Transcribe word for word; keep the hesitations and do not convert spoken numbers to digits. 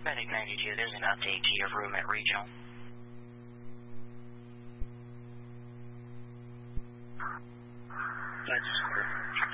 Medic ninety-two, there's an update to your room at Regional. That's